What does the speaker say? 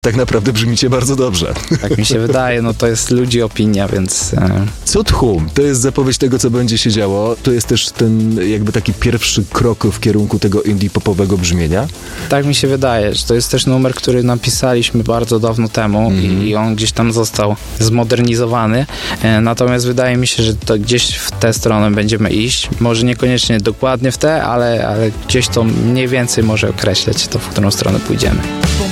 Tak naprawdę brzmicie bardzo dobrze. Tak mi się wydaje, no to jest ludzi opinia, więc... Co tchum? To jest zapowiedź tego, co będzie się działo. To jest też ten jakby taki pierwszy krok w kierunku tego indie popowego brzmienia. Tak mi się wydaje, że to jest też numer, który napisaliśmy bardzo dawno temu i on gdzieś tam został zmodernizowany. Natomiast wydaje mi się, że to gdzieś w tę stronę będziemy iść. Może niekoniecznie dokładnie w tę, ale gdzieś to mniej więcej może określać to, w którą stronę pójdziemy.